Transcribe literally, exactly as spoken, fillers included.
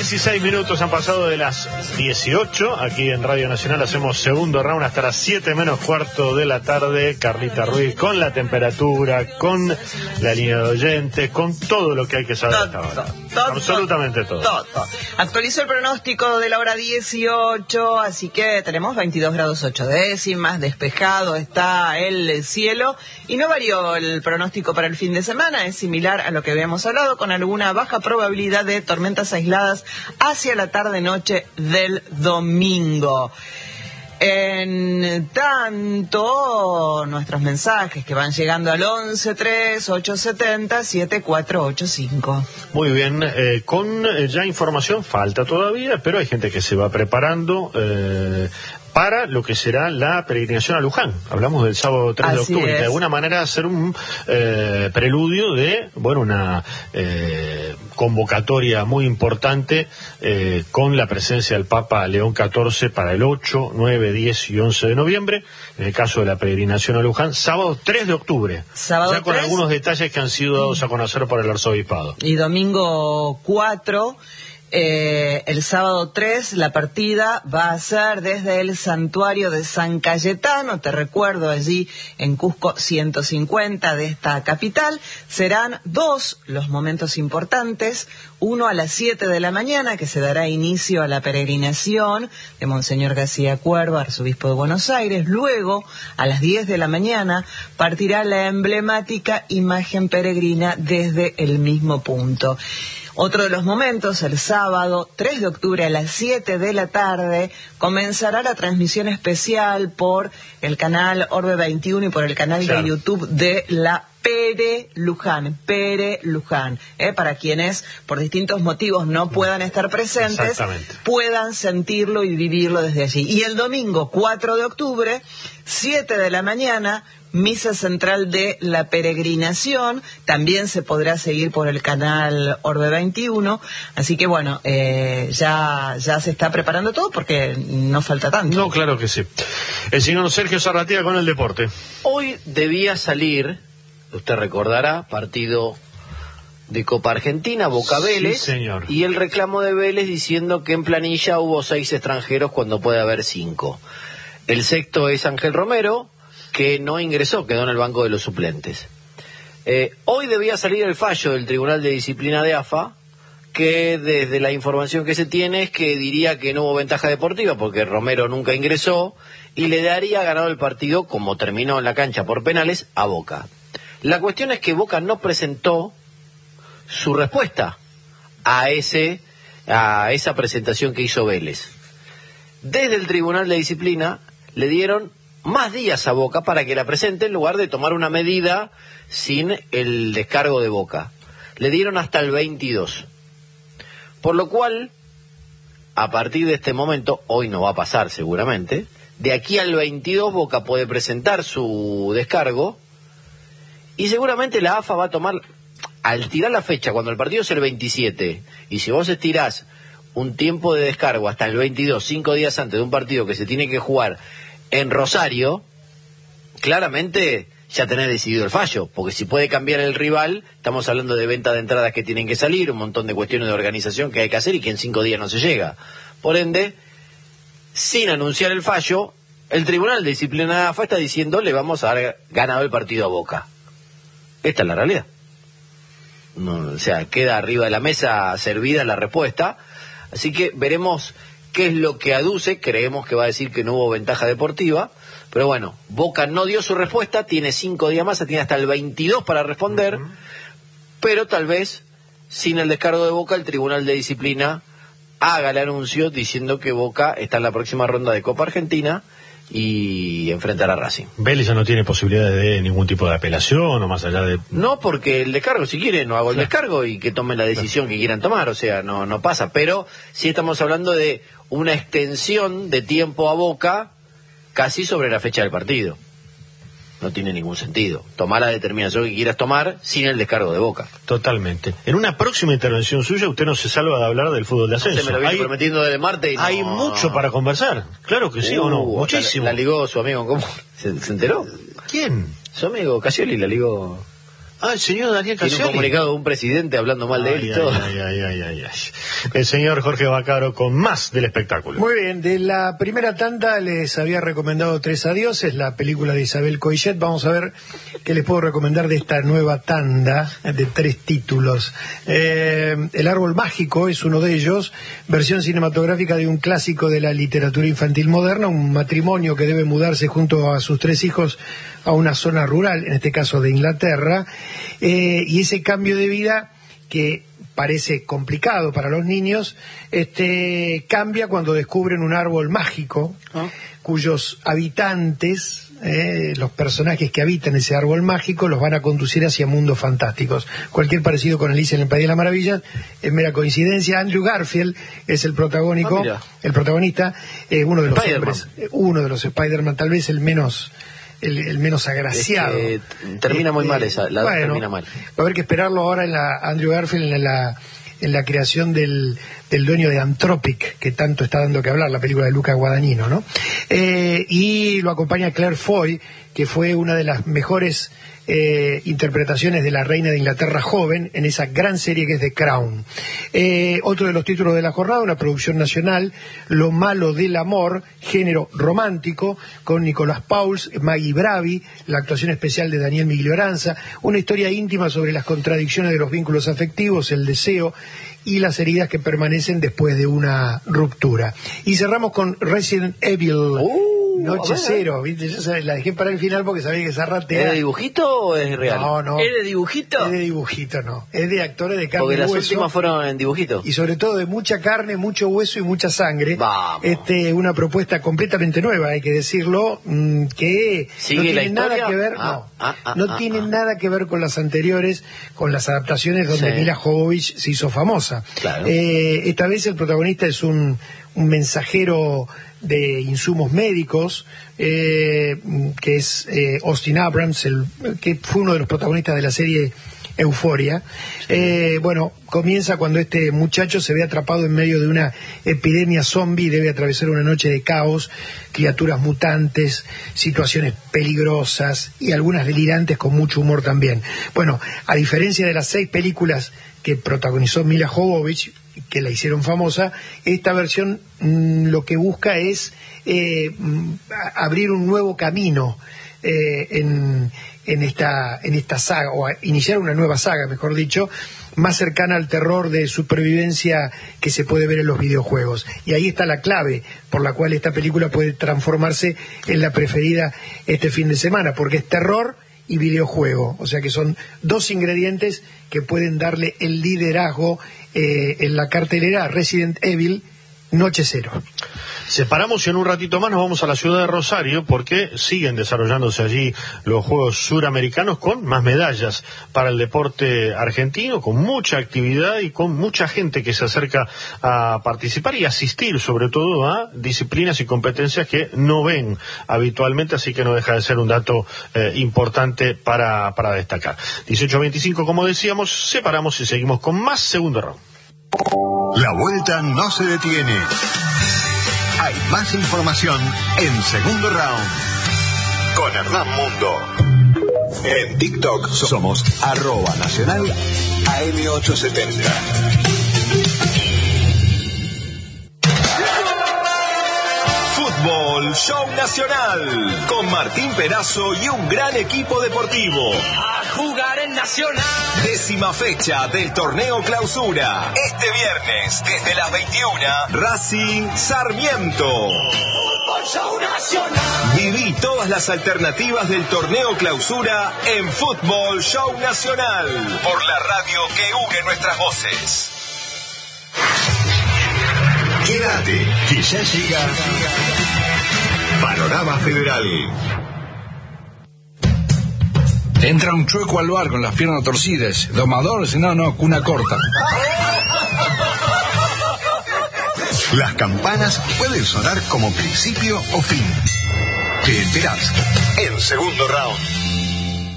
dieciséis minutos han pasado de las dieciocho. Aquí en Radio Nacional hacemos segundo round hasta las siete menos cuarto de la tarde. Carlita Ruiz con la temperatura, con la línea de oyentes, con todo lo que hay que saber hasta ahora. Todo, Absolutamente todo. todo. todo. Actualizó el pronóstico de la hora dieciocho, así que tenemos veintidós grados ocho décimas, despejado está el cielo y no varió el pronóstico para el fin de semana, es similar a lo que habíamos hablado, con alguna baja probabilidad de tormentas aisladas hacia la tarde-noche del domingo. En tanto, nuestros mensajes que van llegando al once tres ocho setenta siete cuatro ocho cinco. Muy bien, eh, con eh, ya información, falta todavía, pero hay gente que se va preparando eh, para lo que será la peregrinación a Luján. Hablamos del sábado tres de octubre, de alguna manera hacer un eh, preludio de, bueno, una eh, convocatoria muy importante eh, con la presencia del Papa León catorce para el ocho, nueve, diez y once de noviembre, en el caso de la peregrinación a Luján, sábado tres de octubre, sábado ya con tres. Algunos detalles que han sido dados a conocer por el arzobispado. Y domingo cuatro. Eh, el sábado tres la partida va a ser desde el santuario de San Cayetano, te recuerdo, allí en Cusco ciento cincuenta de esta capital. Serán dos los momentos importantes, uno a las siete de la mañana, que se dará inicio a la peregrinación de Monseñor García Cuervo, arzobispo de Buenos Aires. Luego, a las diez de la mañana, partirá la emblemática imagen peregrina desde el mismo punto. Otro de los momentos, el sábado tres de octubre a las siete de la tarde, comenzará la transmisión especial por el canal Orbe veintiuno y por el canal claro. de YouTube de la Pere Luján, Pere Luján, ¿eh? Para quienes por distintos motivos no puedan estar presentes, puedan sentirlo y vivirlo desde allí. Y el domingo cuatro de octubre, siete de la mañana, misa central de la peregrinación, también se podrá seguir por el canal Orbe veintiuno, así que bueno, eh, ya, ya se está preparando todo porque no falta tanto. No, claro que sí. El señor Sergio Zarratea con el deporte. Hoy debía salir, usted recordará, partido de Copa Argentina, Boca Vélez, sí, señor. Y el reclamo de Vélez diciendo que en planilla hubo seis extranjeros cuando puede haber cinco. El sexto es Ángel Romero, que no ingresó, quedó en el banco de los suplentes. Eh, hoy debía salir el fallo del Tribunal de Disciplina de A F A, que desde la información que se tiene es que diría que no hubo ventaja deportiva porque Romero nunca ingresó y le daría ganado el partido, como terminó en la cancha por penales, a Boca. La cuestión es que Boca no presentó su respuesta a ese a esa presentación que hizo Vélez. Desde el Tribunal de Disciplina le dieron más días a Boca para que la presente en lugar de tomar una medida sin el descargo de Boca. Le dieron hasta el veintidós. Por lo cual, a partir de este momento, hoy no va a pasar seguramente, de aquí al veintidós Boca puede presentar su descargo y seguramente la A F A va a tomar, al tirar la fecha, cuando el partido es el veintisiete, y si vos estirás un tiempo de descargo hasta el veintidós, cinco días antes de un partido que se tiene que jugar en Rosario, claramente ya tenés decidido el fallo, porque si puede cambiar el rival, estamos hablando de venta de entradas que tienen que salir, un montón de cuestiones de organización que hay que hacer y que en cinco días no se llega. Por ende, sin anunciar el fallo, el Tribunal de Disciplina de A F A está diciendo le vamos a dar ganado el partido a Boca. Esta es la realidad. No, o sea, queda arriba de la mesa servida la respuesta, así que veremos qué es lo que aduce. Creemos que va a decir que no hubo ventaja deportiva, pero bueno, Boca no dio su respuesta, tiene cinco días más, tiene hasta el veintidós para responder, uh-huh. pero tal vez, sin el descargo de Boca, el Tribunal de Disciplina haga el anuncio diciendo que Boca está en la próxima ronda de Copa Argentina y enfrentará a Racing. Vélez ya no tiene posibilidades de ningún tipo de apelación o más allá de... No, porque el descargo, si quieren, no hago el claro. descargo y que tomen la decisión claro. que quieran tomar, o sea, no, no pasa, pero sí estamos hablando de una extensión de tiempo a Boca casi sobre la fecha del partido. No tiene ningún sentido tomar la determinación que quieras tomar sin el descargo de Boca. Totalmente. En una próxima intervención suya usted no se salva de hablar del fútbol de ascenso. No se me lo viene hay, prometiendo desde martes y no... Hay mucho para conversar. Claro que sí uh, o no, muchísimo. La, la ligó su amigo, ¿cómo? ¿Se, ¿Se enteró? ¿Quién? Su amigo Casioli la ligó Ah, el señor Daniel Casioli. Tiene un comunicado de un presidente hablando mal de ay, él y ay, todo. Ay, ay, ay, ay, ay. El señor Jorge Vaccaro con más del espectáculo. Muy bien, de la primera tanda les había recomendado Tres Adioses, la película de Isabel Coixet. Vamos a ver qué les puedo recomendar de esta nueva tanda de tres títulos. Eh, El árbol mágico es uno de ellos, versión cinematográfica de un clásico de la literatura infantil moderna, un matrimonio que debe mudarse junto a sus tres hijos a una zona rural, en este caso de Inglaterra, eh, y ese cambio de vida que parece complicado para los niños, este cambia cuando descubren un árbol mágico, ¿no? Cuyos habitantes, eh, los personajes que habitan ese árbol mágico, los van a conducir hacia mundos fantásticos. Cualquier parecido con Alicia en el País de las Maravillas es mera coincidencia. Andrew Garfield es el protagónico, ah, el protagonista, eh, uno de los hombres, uno de los Spider-Man, tal vez el menos El, el menos agraciado. Es que termina muy este, mal esa, la bueno, termina mal. Va a haber que esperarlo ahora en la Andrew Garfield en la en la creación del, del dueño de Anthropic, que tanto está dando que hablar, la película de Luca Guadagnino, ¿no? Eh, y lo acompaña Claire Foy, que fue una de las mejores eh, interpretaciones de la reina de Inglaterra joven en esa gran serie que es The Crown. Eh, otro de los títulos de la jornada, una producción nacional, Lo malo del amor, género romántico, con Nicolás Pauls, Maggie Bravi, la actuación especial de Daniel Miglioranza, una historia íntima sobre las contradicciones de los vínculos afectivos, el deseo y las heridas que permanecen después de una ruptura. Y cerramos con Resident Evil. Uh. Noche Cero, ¿viste? Yo la dejé para el final porque sabía que esa rata ¿Es de dibujito o es real? No, no. ¿Es de dibujito? Es de dibujito, no. Es de actores de carne porque y hueso. Porque las últimas fueron en dibujito. Y sobre todo de mucha carne, mucho hueso y mucha sangre. Vamos. Este, una propuesta completamente nueva, hay que decirlo, mmm, que no tiene nada que ver, ah, no, ah, ah, no ah, tiene ah. nada que ver con las anteriores, con las adaptaciones donde sí. Mila Jovovich se hizo famosa. Claro. Eh, esta vez el protagonista es un, un mensajero de insumos médicos, eh, que es eh, Austin Abrams, el, que fue uno de los protagonistas de la serie Euforia. Eh, bueno, comienza cuando este muchacho se ve atrapado en medio de una epidemia zombie y debe atravesar una noche de caos, criaturas mutantes, situaciones peligrosas y algunas delirantes con mucho humor también. Bueno, a diferencia de las seis películas que protagonizó Mila Jovovich, que la hicieron famosa, esta versión mmm, lo que busca es eh, abrir un nuevo camino eh, en, en, esta, en esta saga, o iniciar una nueva saga, mejor dicho, más cercana al terror de supervivencia que se puede ver en los videojuegos. Y ahí está la clave por la cual esta película puede transformarse en la preferida este fin de semana, porque es terror y videojuego, o sea que son dos ingredientes que pueden darle el liderazgo eh, en la cartelera a Resident Evil Noche Cero. Separamos y en un ratito más nos vamos a la ciudad de Rosario porque siguen desarrollándose allí los Juegos Suramericanos con más medallas para el deporte argentino, con mucha actividad y con mucha gente que se acerca a participar y asistir sobre todo a disciplinas y competencias que no ven habitualmente, así que no deja de ser un dato eh, importante para, para destacar. dieciocho veinticinco, como decíamos, separamos y seguimos con más segundo round. La vuelta no se detiene. Hay más información en Segundo Round con Hernán Mundo. En TikTok somos arroba nacional A M ochocientos setenta. Fútbol Show Nacional con Martín Perazo y un gran equipo deportivo. A jugar en Nacional. Décima fecha del torneo Clausura. Este viernes, desde las veintiuna, Racing Sarmiento. Fútbol Show Nacional. Viví todas las alternativas del torneo Clausura en Fútbol Show Nacional. Por la radio que une nuestras voces. Quédate, que ya llega Panorama Federal. Entra un chueco al bar con las piernas torcidas. Domador, no, no, cuna corta. Las campanas pueden sonar como principio o fin. Te enterás en Segundo Round.